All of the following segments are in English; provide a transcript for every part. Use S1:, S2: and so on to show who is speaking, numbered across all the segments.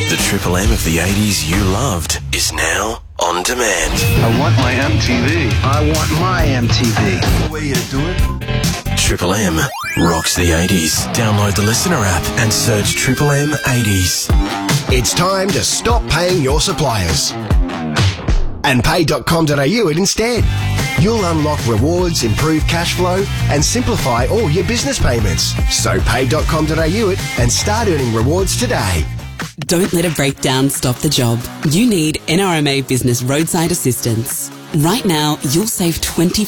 S1: The Triple M of the 80s you loved is now on demand.
S2: I want my MTV.
S3: I want my MTV.
S2: The way you do it.
S1: Triple M rocks the 80s. Download the Listener app and search Triple M 80s.
S4: It's time to stop paying your suppliers and pay.com.au it instead. You'll unlock rewards, improve cash flow and simplify all your business payments. So pay.com.au it and start earning rewards today.
S5: Don't let a breakdown stop the job. You need NRMA Business Roadside Assistance. Right now, you'll save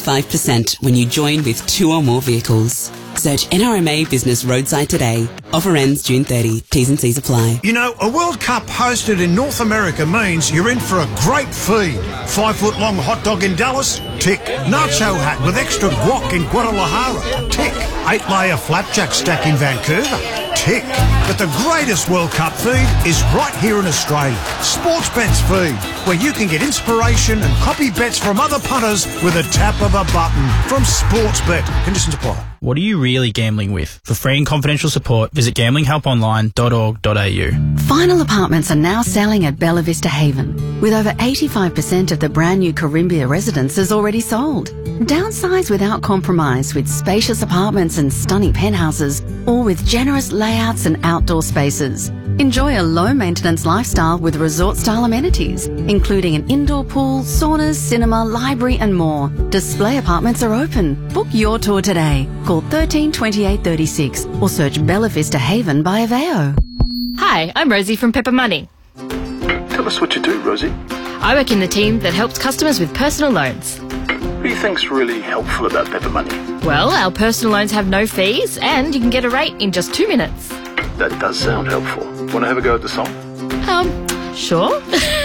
S5: 25% when you join with 2 or more vehicles. Search NRMA Business Roadside today. Offer ends June 30. T's and C's apply.
S6: You know, a World Cup hosted in North America means you're in for a great feed. 5-foot-long hot dog in Dallas? Tick. Nacho hat with extra guac in Guadalajara? Tick. 8-layer flapjack stack in Vancouver? Tick. But the greatest World Cup feed is right here in Australia. Sportsbet's feed, where you can get inspiration and copy bets from other punters with a tap of a button. From Sportsbet. Conditions apply.
S7: What are you really gambling with? For free and confidential support, visit gamblinghelponline.org.au.
S8: Final apartments are now selling at Bella Vista Haven, with over 85% of the brand new Carimbia residences already sold. Downsize without compromise with spacious apartments and stunning penthouses, all with generous layouts and outdoor spaces. Enjoy a low-maintenance lifestyle with resort-style amenities, including an indoor pool, saunas, cinema, library and more. Display apartments are open. Book your tour today. Call 13 28 36 or search Bella Vista Haven by Aveo.
S9: Hi, I'm Rosie from Pepper Money.
S2: Tell us what you do, Rosie.
S9: I work in the team that helps customers with personal loans.
S2: What do you think's really helpful about Pepper Money?
S9: Well, our personal loans have no fees and you can get a rate in just 2 minutes.
S2: That does sound helpful. Want to have a go at the song?
S9: Sure.